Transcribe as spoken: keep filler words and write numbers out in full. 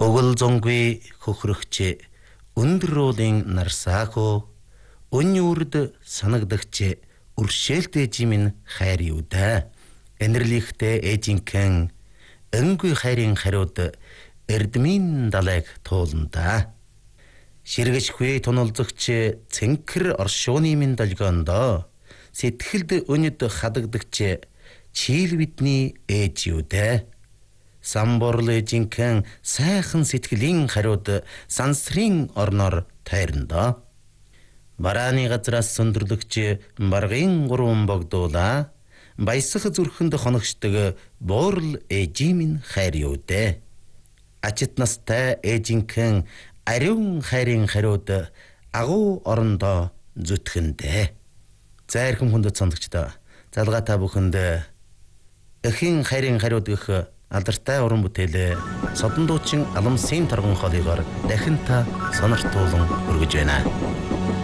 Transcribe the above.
Өгөл зонгүй хөхрөгч өндөр уулын нарсаахо өнний үрд санагдагч үршээлтэй жимэн хайр юу да. Энэрлихтэй ээжинхэн өнгүй хайрын хариуд эрдмийн далайг тууланда. Ширгэшгүй тунолзогч цэнхэр оршууны минь долгоондоо сэтгэлд өнөд хадагдагч чийл бидний ээж юу да. Самборл ээжинхэн сайхан сэтгэлийн хариуд сансрын орноор тайрандаа. Барааны газраас сөндөрлөгч баргын гурван богдуула баясах зүрхэнд хоногчдөг буурал ээжимин хайр юу да. Ачит настай ээжинхэн ариун хайрын хариуд агуу орондоо зүтгэндэ. Зайрхан хүндэт сонсогчдоо залгаа та бүхэнд эхийн хайрын хариуд гэх алдартай уран бүтээлээ Содон дуучин Аламсын торгон хоолойгоор дахин та сониртуулан хүргэж байна.